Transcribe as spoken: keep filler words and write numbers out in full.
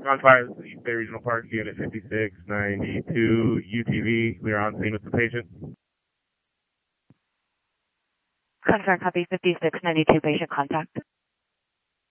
On fire, this is East Bay Regional Park, Unit fifty-six ninety-two, U T V. We are on scene with the patient. Confirm, copy fifty-six ninety-two, patient contact.